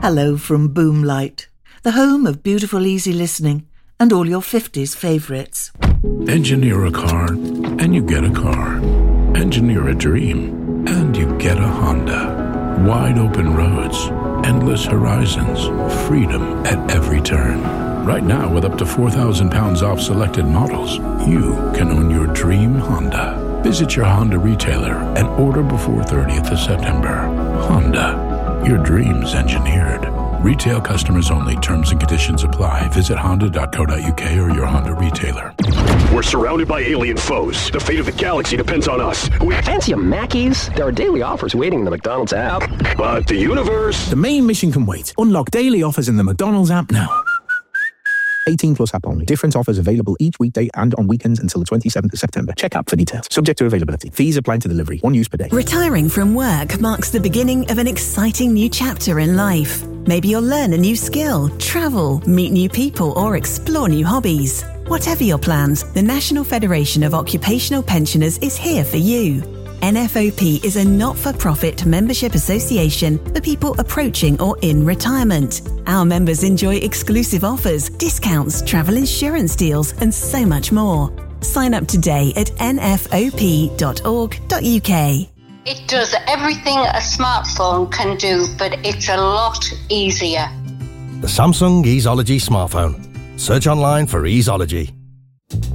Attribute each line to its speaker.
Speaker 1: Hello from Boomlight, the home of beautiful easy listening and all your 50s favourites.
Speaker 2: Engineer a car and you get a car. Engineer a dream and you get a Honda. Wide open roads, endless horizons, freedom at every turn. Right now, with up to £4,000 off selected models, you can own your dream Honda. Visit your Honda retailer and order before 30th of September. Honda, your dreams engineered. Retail customers only. Terms and conditions apply. Visit honda.co.uk or your Honda retailer.
Speaker 3: We're surrounded by alien foes. The fate of the galaxy depends on us.
Speaker 4: Fancy a Mackey's? There are daily offers waiting in the McDonald's app.
Speaker 3: But the universe...
Speaker 5: The main mission can wait. Unlock daily offers in the McDonald's app now. 18 plus app only. Different offers available each weekday and on weekends until the 27th of September. Check app for details. Subject to availability. Fees apply to delivery. One use per day.
Speaker 6: Retiring from work marks the beginning of an exciting new chapter in life. Maybe you'll learn a new skill, travel, meet new people, or explore new hobbies. Whatever your plans, the National Federation of Occupational Pensioners is here for you. NFOP is a not-for-profit membership association for people approaching or in retirement. Our members enjoy exclusive offers, discounts, travel insurance deals, and so much more. Sign up today at nfop.org.uk.
Speaker 7: It does everything a smartphone can do, but it's a lot easier.
Speaker 8: The Samsung Easeology smartphone. Search online for Easeology.